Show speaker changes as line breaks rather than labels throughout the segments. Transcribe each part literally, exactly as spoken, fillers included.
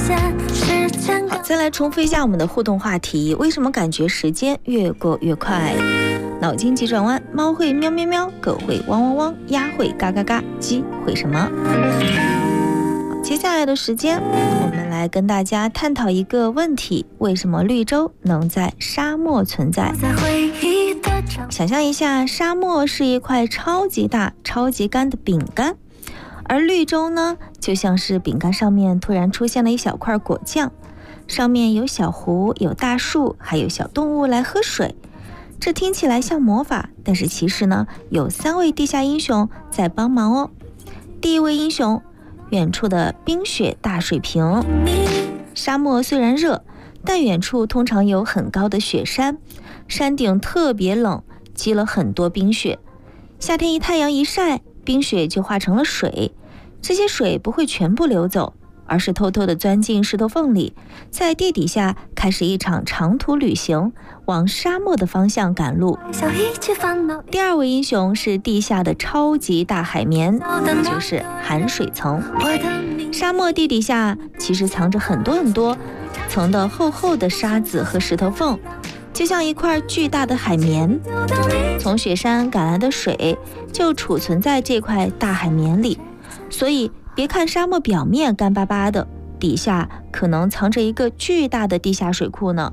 好，再来重复一下我们的互动话题，为什么感觉时间越过越快？脑筋急转弯，猫会喵喵喵，狗会汪汪汪，鸭会嘎嘎嘎，鸡会什么？接下来的时间，我们来跟大家探讨一个问题：为什么绿洲能在沙漠存在？想象一下，沙漠是一块超级大、超级干的饼干，而绿洲呢，就像是饼干上面突然出现了一小块果酱，上面有小湖、有大树，还有小动物来喝水。这听起来像魔法，但是其实呢，有三位地下英雄在帮忙哦。第一位英雄，远处的冰雪大水瓶。沙漠虽然热，但远处通常有很高的雪山，山顶特别冷，积了很多冰雪。夏天一太阳一晒，冰雪就化成了水，这些水不会全部流走，而是偷偷地钻进石头缝里，在地底下开始一场长途旅行，往沙漠的方向赶路。第二位英雄是地下的超级大海绵，就是含水层。沙漠地底下其实藏着很多很多层的厚厚的沙子和石头缝，就像一块巨大的海绵。从雪山赶来的水就储存在这块大海绵里，所以别看沙漠表面干巴巴的，底下可能藏着一个巨大的地下水库呢。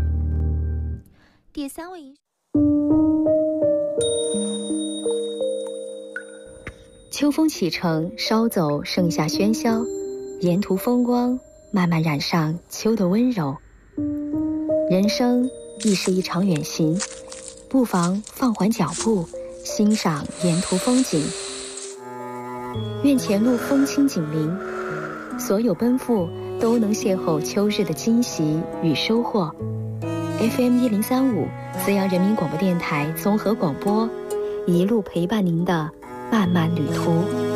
第三位英雄，
秋风启程，捎走盛夏喧嚣，沿途风光慢慢染上秋的温柔。人生亦是一场远行，不妨放缓脚步，欣赏沿途风景。愿前路风轻锦鳞，所有奔赴都能邂逅秋日的惊喜与收获。F M 一零三五，资阳人民广播电台综合广播，一路陪伴您的漫漫旅途。